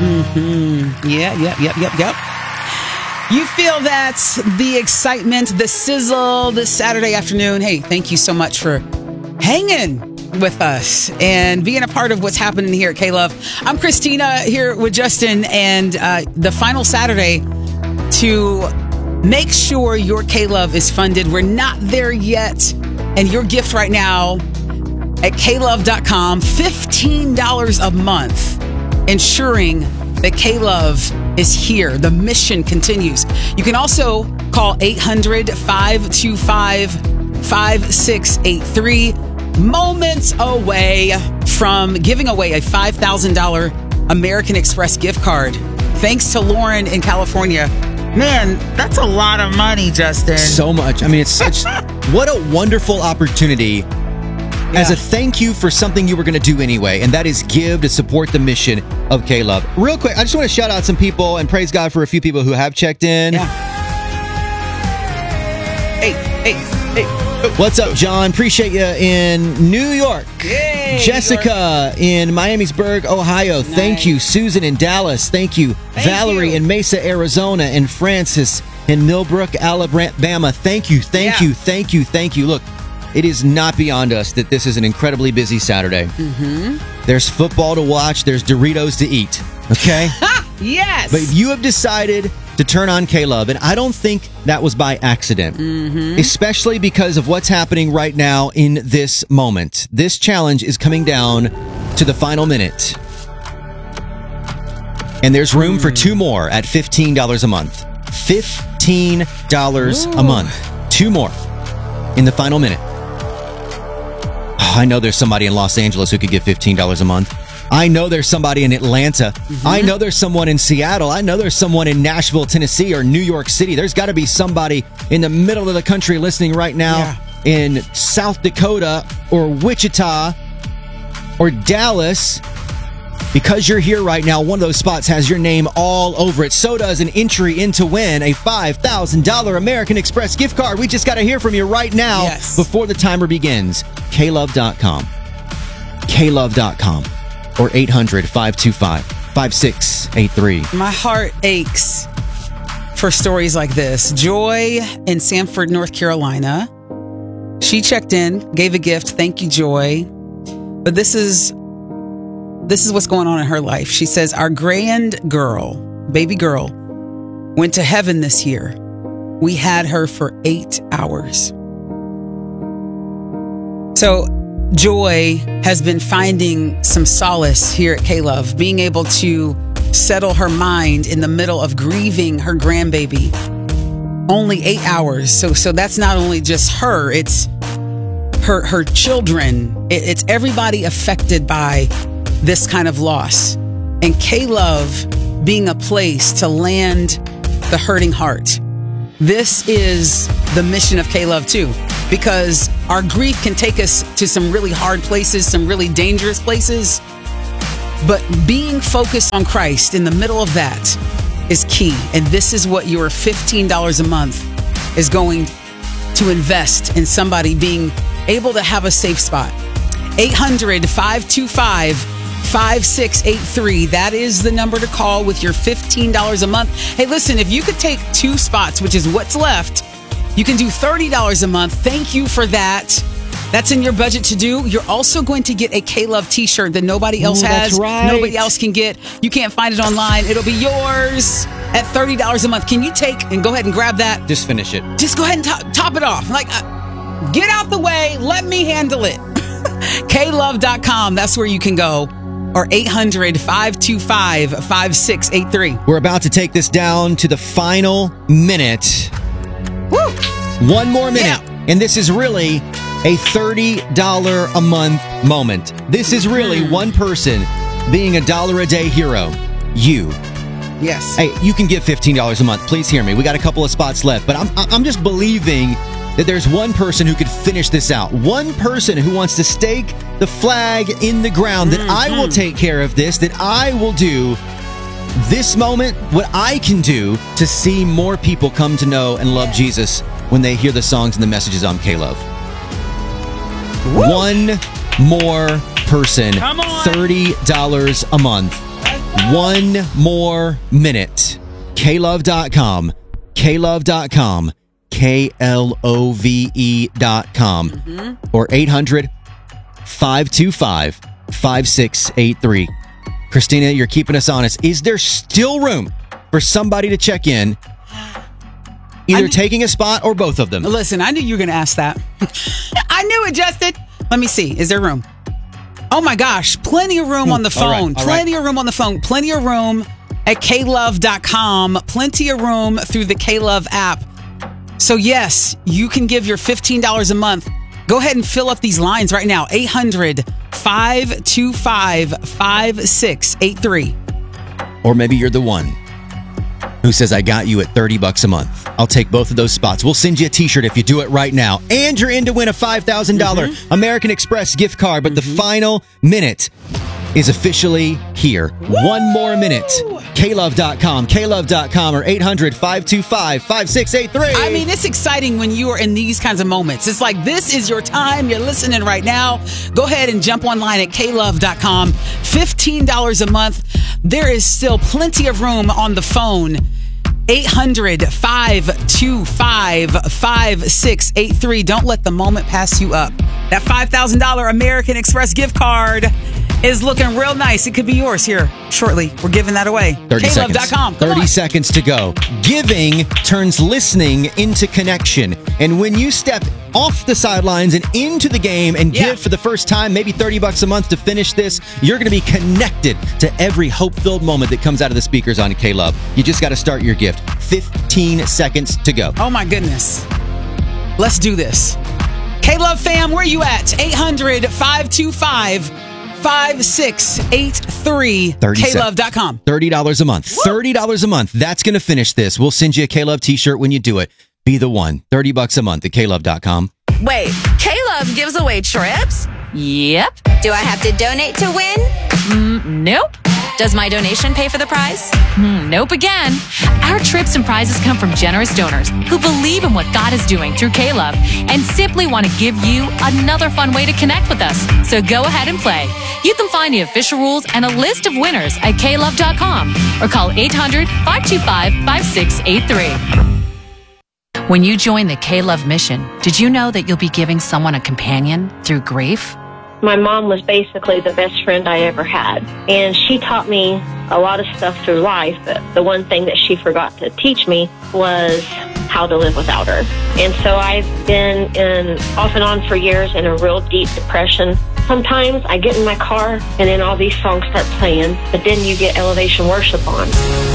Yep. You feel that, the excitement, the sizzle this Saturday afternoon. Hey, thank you so much for hanging with us and being a part of what's happening here at K-Love. I'm Christina here with Justin, and the final Saturday to make sure your K-Love is funded. We're not there yet, and your gift right now at klove.com, $15 a month, ensuring that K-Love is here. The mission continues. You can also call 800-525-5683. Moments away from giving away a $5,000 American Express gift card. Thanks to Lauren in California. Man, that's a lot of money, Justin. So much. I mean, it's such... What a wonderful opportunity as a thank you for something you were going to do anyway, and that is give to support the mission of K-Love. Real quick, I just want to shout out some people and praise God for a few people who have checked in. Yeah. Hey. What's up, John? Appreciate you in New York. Yay, Jessica in Miamisburg, Ohio. Nice. Thank you. Susan in Dallas. Thank you. Valerie in Mesa, Arizona. And Francis in Millbrook, Alabama. Thank you. Look, it is not beyond us that this is an incredibly busy Saturday. Mm-hmm. There's football to watch. There's Doritos to eat. Okay? Yes. But you have decided to turn on K-Love, and I don't think that was by accident. Mm-hmm. Especially because of what's happening right now in this moment. This challenge is coming down to the final minute. And there's room for two more at $15 a month. $15 a month. Two more in the final minute. Oh, I know there's somebody in Los Angeles who could give $15 a month. I know there's somebody in Atlanta. Mm-hmm. I know there's someone in Seattle. I know there's someone in Nashville, Tennessee, or New York City. There's got to be somebody in the middle of the country listening right now in South Dakota or Wichita or Dallas. Because you're here right now, one of those spots has your name all over it. So does an entry in to win a $5,000 American Express gift card. We just got to hear from you right now before the timer begins. klove.com. klove.com. Or 800-525-5683. My heart aches for stories like this. Joy in Sanford, North Carolina. She checked in, gave a gift. Thank you, Joy. But this is what's going on in her life. She says, our baby girl, went to heaven this year. We had her for 8 hours. So Joy has been finding some solace here at K-Love, being able to settle her mind in the middle of grieving her grandbaby. Only 8 hours. So that's not only just her, it's her children. It's everybody affected by this kind of loss. And K-Love being a place to land the hurting heart. This is the mission of K-Love too, because our grief can take us to some really hard places, some really dangerous places. But being focused on Christ in the middle of that is key. And this is what your $15 a month is going to invest in somebody being able to have a safe spot. 800-525-5683. That is the number to call with your $15 a month. Hey, listen, if you could take 2 spots, which is what's left, you can do $30 a month. Thank you for that. That's in your budget to do. You're also going to get a K-Love t-shirt that nobody else has. That's right. Nobody else can get. You can't find it online. It'll be yours at $30 a month. Can you take and go ahead and grab that? Just finish it. Just go ahead and top it off. Like, get out the way. Let me handle it. klove.com. That's where you can go. Or 800-525-5683. We're about to take this down to the final minute. Woo! One more minute. And this is really a $30 a month moment. This is really one person being $1 a day hero. You. Yes. Hey, you can give $15 a month. Please hear me. We got a couple of spots left, but I'm just believing that there's one person who could finish this out. One person who wants to stake the flag in the ground, that I will take care of this, that I will do this moment, what I can do to see more people come to know and love Jesus when they hear the songs and the messages on K-Love. One more person, $30 a month. 1 more minute. KLove.com. KLove.com. KLOVE.com. Or 800-525-5683. Christina, you're keeping us honest. Is there still room for somebody to check in? Either taking a spot or both of them. Listen, I knew you were going to ask that. I knew it, Justin. Let me see. Is there room? Oh my gosh. Plenty of room on the phone. Plenty of room on the phone. Plenty of room at KLove.com. Plenty of room through the KLove app. So yes, you can give your $15 a month. Go ahead and fill up these lines right now. 800-525-5683. Or maybe you're the one who says, I got you at $30 a month. I'll take both of those spots. We'll send you a t-shirt if you do it right now. And you're in to win a $5,000 American Express gift card. But the final minute is officially here. Woo! 1 more minute. KLove.com, KLove.com, or 800-525-5683. I mean, it's exciting when you are in these kinds of moments. It's like, this is your time. You're listening right now. Go ahead and jump online at KLove.com. $15 a month. There is still plenty of room on the phone. 800-525-5683. Don't let the moment pass you up. That $5,000 American Express gift card is looking real nice. It could be yours here shortly. We're giving that away. 30 seconds. KLove.com. 30 seconds to go. Giving turns listening into connection. And when you step off the sidelines and into the game and give for the first time, maybe $30 a month to finish this, you're going to be connected to every hope-filled moment that comes out of the speakers on K-Love. You just got to start your gift. 15 seconds to go. Oh my goodness. Let's do this. K-Love fam, where you at? 800-525-5683. KLove.com. $30 a month. Woo! $30 a month. That's going to finish this. We'll send you a K-Love t-shirt when you do it. Be the one. $30 a month at KLove.com. Wait, K-Love gives away trips? Yep. Do I have to donate to win? Nope. Does my donation pay for the prize? Nope again. Our trips and prizes come from generous donors who believe in what God is doing through K-Love and simply want to give you another fun way to connect with us. So go ahead and play. You can find the official rules and a list of winners at KLove.com or call 800-525-5683. When you join the K-Love mission, did you know that you'll be giving someone a companion through grief? My mom was basically the best friend I ever had, and she taught me a lot of stuff through life, but the one thing that she forgot to teach me was how to live without her. And so I've been off and on for years in a real deep depression. Sometimes I get in my car and then all these songs start playing, but then you get elevation worship on.